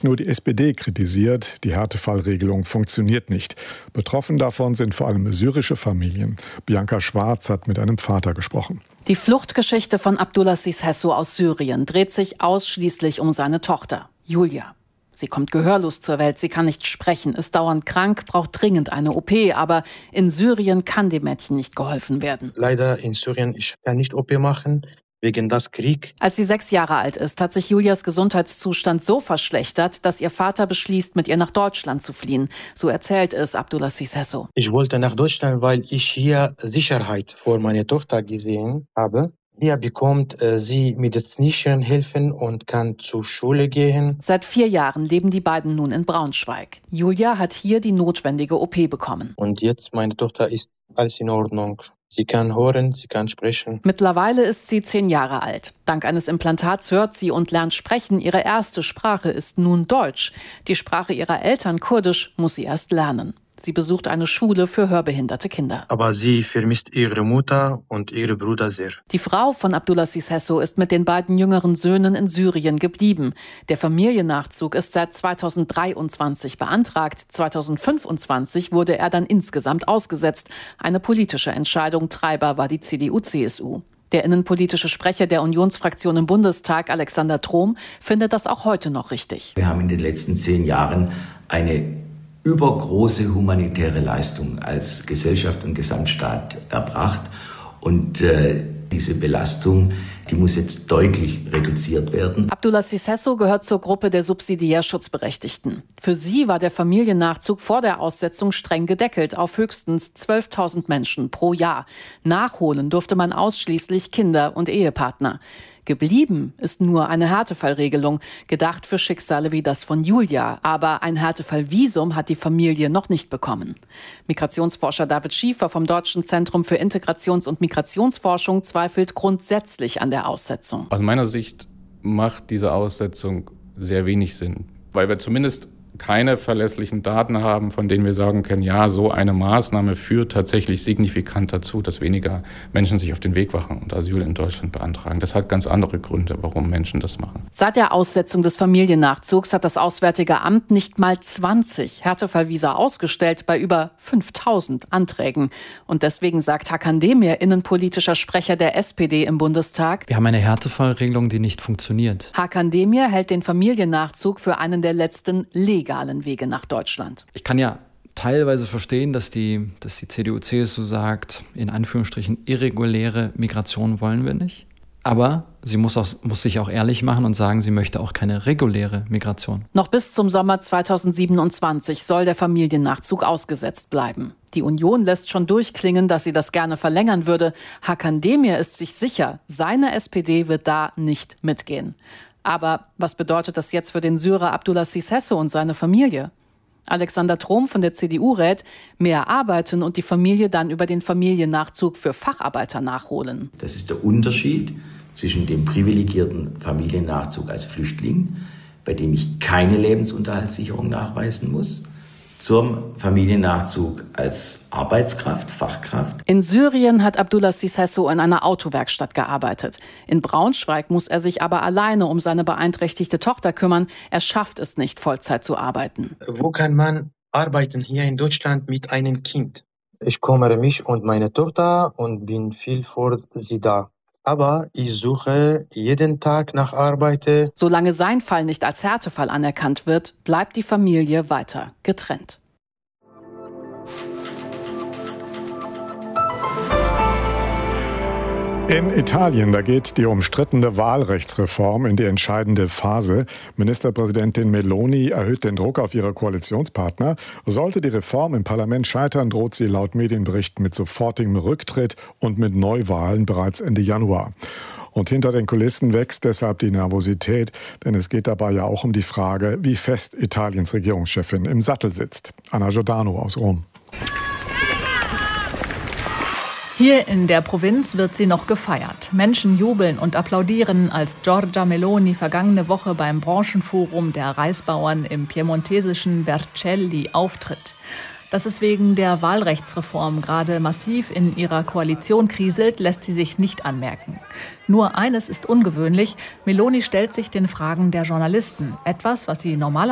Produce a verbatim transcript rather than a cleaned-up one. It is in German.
Nicht nur die S P D kritisiert, die Härtefallregelung funktioniert nicht. Betroffen davon sind vor allem syrische Familien. Bianca Schwarz hat mit einem Vater gesprochen. Die Fluchtgeschichte von Abdulaziz Hesso aus Syrien dreht sich ausschließlich um seine Tochter, Julia. Sie kommt gehörlos zur Welt, sie kann nicht sprechen, ist dauernd krank, braucht dringend eine O P. Aber in Syrien kann dem Mädchen nicht geholfen werden. Leider in Syrien, ich kann nicht O P machen, wegen des Kriegs. Als sie sechs Jahre alt ist, hat sich Julias Gesundheitszustand so verschlechtert, dass ihr Vater beschließt, mit ihr nach Deutschland zu fliehen. So erzählt es Abdulaziz Hesso. Ich wollte nach Deutschland, weil ich hier Sicherheit vor meiner Tochter gesehen habe. Hier bekommt äh, sie medizinische Hilfen und kann zur Schule gehen. Seit vier Jahren leben die beiden nun in Braunschweig. Julia hat hier die notwendige O P bekommen. Und jetzt, meine Tochter, ist alles in Ordnung. Sie kann hören, sie kann sprechen. Mittlerweile ist sie zehn Jahre alt. Dank eines Implantats hört sie und lernt sprechen. Ihre erste Sprache ist nun Deutsch. Die Sprache ihrer Eltern, Kurdisch, muss sie erst lernen. Sie besucht eine Schule für hörbehinderte Kinder. Aber sie vermisst ihre Mutter und ihre Brüder sehr. Die Frau von Abdulaziz Hesso ist mit den beiden jüngeren Söhnen in Syrien geblieben. Der Familiennachzug ist seit zweitausenddreiundzwanzig beantragt. zweitausendfünfundzwanzig wurde er dann insgesamt ausgesetzt. Eine politische Entscheidung. Treiber war die C D U C S U. Der innenpolitische Sprecher der Unionsfraktion im Bundestag, Alexander Trom, findet das auch heute noch richtig. Wir haben in den letzten zehn Jahren eine übergroße humanitäre Leistung als Gesellschaft und Gesamtstaat erbracht. Und äh, diese Belastung, die muss jetzt deutlich reduziert werden. Abdulaziz Hesso gehört zur Gruppe der subsidiär Schutzberechtigten. Für sie war der Familiennachzug vor der Aussetzung streng gedeckelt auf höchstens zwölftausend Menschen pro Jahr. Nachholen durfte man ausschließlich Kinder und Ehepartner. Geblieben ist nur eine Härtefallregelung, gedacht für Schicksale wie das von Julia. Aber ein Härtefallvisum hat die Familie noch nicht bekommen. Migrationsforscher David Schiefer vom Deutschen Zentrum für Integrations- und Migrationsforschung zweifelt grundsätzlich an der Aussetzung. Aus meiner Sicht macht diese Aussetzung sehr wenig Sinn, weil wir zumindest keine verlässlichen Daten haben, von denen wir sagen können, ja, so eine Maßnahme führt tatsächlich signifikant dazu, dass weniger Menschen sich auf den Weg machen und Asyl in Deutschland beantragen. Das hat ganz andere Gründe, warum Menschen das machen. Seit der Aussetzung des Familiennachzugs hat das Auswärtige Amt nicht mal zwanzig Härtefallvisa ausgestellt bei über fünftausend Anträgen. Und deswegen sagt Hakan Demir, innenpolitischer Sprecher der S P D im Bundestag: Wir haben eine Härtefallregelung, die nicht funktioniert. Hakan Demir hält den Familiennachzug für einen der letzten legalen Wege nach Deutschland. Ich kann ja teilweise verstehen, dass die, dass die C D U C S U sagt, in Anführungsstrichen, irreguläre Migration wollen wir nicht. Aber sie muss, auch, muss sich auch ehrlich machen und sagen, sie möchte auch keine reguläre Migration. Noch bis zum Sommer zweitausendsiebenundzwanzig soll der Familiennachzug ausgesetzt bleiben. Die Union lässt schon durchklingen, dass sie das gerne verlängern würde. Hakan Demir ist sich sicher, seine S P D wird da nicht mitgehen. Aber was bedeutet das jetzt für den Syrer Abdulaziz Hesso und seine Familie? Alexander Trom von der C D U rät, mehr arbeiten und die Familie dann über den Familiennachzug für Facharbeiter nachholen. Das ist der Unterschied zwischen dem privilegierten Familiennachzug als Flüchtling, bei dem ich keine Lebensunterhaltssicherung nachweisen muss, zum Familiennachzug als Arbeitskraft, Fachkraft. In Syrien hat Abdulaziz Hesso in einer Autowerkstatt gearbeitet. In Braunschweig muss er sich aber alleine um seine beeinträchtigte Tochter kümmern. Er schafft es nicht, Vollzeit zu arbeiten. Wo kann man arbeiten hier in Deutschland mit einem Kind? Ich kümmere mich um meine Tochter und bin viel für sie da. Aber ich suche jeden Tag nach Arbeit. Solange sein Fall nicht als Härtefall anerkannt wird, bleibt die Familie weiter getrennt. In Italien, da geht die umstrittene Wahlrechtsreform in die entscheidende Phase. Ministerpräsidentin Meloni erhöht den Druck auf ihre Koalitionspartner. Sollte die Reform im Parlament scheitern, droht sie laut Medienberichten mit sofortigem Rücktritt und mit Neuwahlen bereits Ende Januar. Und hinter den Kulissen wächst deshalb die Nervosität, denn es geht dabei ja auch um die Frage, wie fest Italiens Regierungschefin im Sattel sitzt. Anna Giordano aus Rom. Hier in der Provinz wird sie noch gefeiert. Menschen jubeln und applaudieren, als Giorgia Meloni vergangene Woche beim Branchenforum der Reisbauern im piemontesischen Vercelli auftritt. Dass es wegen der Wahlrechtsreform gerade massiv in ihrer Koalition kriselt, lässt sie sich nicht anmerken. Nur eines ist ungewöhnlich: Meloni stellt sich den Fragen der Journalisten. Etwas, was sie normalerweise